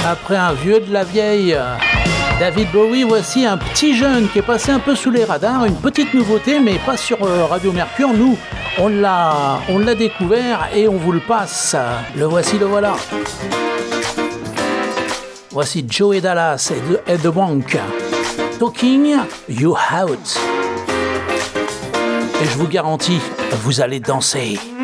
Après un vieux de la vieille, David Bowie, voici un petit jeune qui est passé un peu sous les radars, une petite nouveauté, mais pas sur Radio Mercure. Nous, on l'a découvert et on vous le passe. Le voici, le voilà. Voici Joey Dallas et The Bank. Talking You Out. Et je vous garantis, vous allez danser.